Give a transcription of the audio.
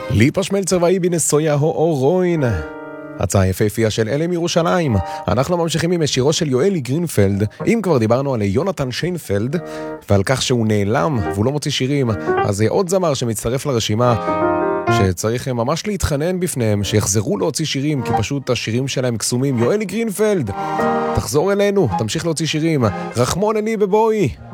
ליפה שמלצר ואיבי נסויה אורוין. הצעה יפהפייה של אלה מירושלים. אנחנו ממשיכים עם שירו של יואלי גרינפלד. אם כבר דיברנו על יונתן שיינפלד ועל כך שהוא נעלם והוא לא מוציא שירים, אז זה עוד זמר שמצטרף לרשימה שצריך ממש להתחנן בפניהם שיחזרו להוציא שירים, כי פשוט השירים שלהם קסומים. יואלי גרינפלד, תחזור אלינו, תמשיך להוציא שירים. רחמון אלי בבואי.